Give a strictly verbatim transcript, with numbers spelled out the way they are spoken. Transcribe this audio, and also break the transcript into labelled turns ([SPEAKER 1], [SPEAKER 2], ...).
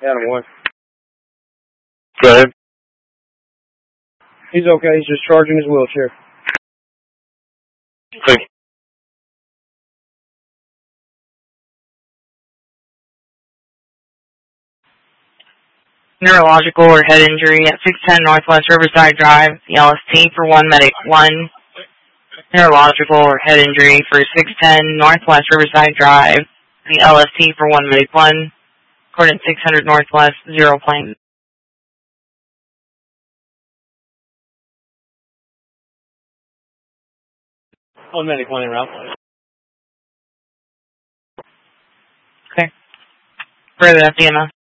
[SPEAKER 1] Adam one.
[SPEAKER 2] Go ahead.
[SPEAKER 1] He's okay. He's just charging his wheelchair.
[SPEAKER 2] Thank you.
[SPEAKER 3] Neurological or head injury at six ten Northwest Riverside Drive, the L S T for one medic one. Neurological or head injury for six ten Northwest Riverside Drive, the L S T for one medic one. Coordinate six hundred Northwest, zero plane.
[SPEAKER 1] One medic one en route.
[SPEAKER 3] Okay. Further at D M S.